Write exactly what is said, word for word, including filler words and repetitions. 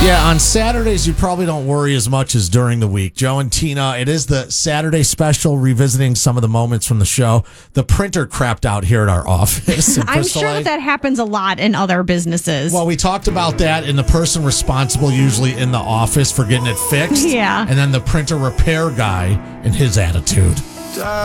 Yeah, on Saturdays, you probably don't worry as much as during the week. Joe and Tina, it is the Saturday special, revisiting some of the moments from the show. The printer crapped out here at our office. in I'm Crystal sure Lake. that happens a lot in other businesses. Well, we talked about that, and the person responsible usually in the office for getting it fixed. Yeah. And then the printer repair guy and his attitude.